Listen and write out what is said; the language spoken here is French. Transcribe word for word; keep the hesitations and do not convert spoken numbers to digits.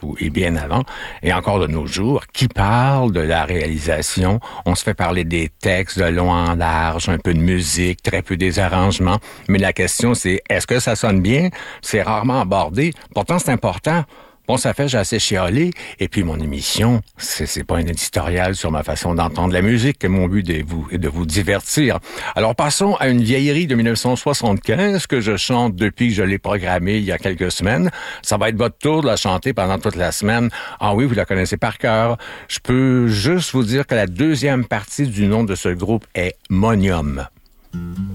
ou, et bien avant, et encore de nos jours, qui parle de la réalisation. On se fait parler des textes de long en large, un peu de musique, très peu des arrangements. Mais la question, c'est, est-ce que ça sonne bien? C'est rarement abordé. Pourtant, c'est important. Bon, ça fait, j'ai assez chialé. Et puis, mon émission, c'est, c'est pas un éditorial sur ma façon d'entendre la musique, que mon but est, vous, est de vous divertir. Alors, passons à une vieillerie de dix-neuf cent soixante-quinze que je chante depuis que je l'ai programmée il y a quelques semaines. Ça va être votre tour de la chanter pendant toute la semaine. Ah oui, vous la connaissez par cœur. Je peux juste vous dire que la deuxième partie du nom de ce groupe est Monium.